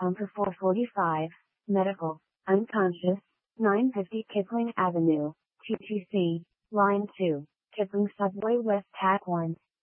Pumper 445, Medical, Unconscious, 950 Kipling Avenue, TTC, Line 2, Kipling Subway West Tack 1.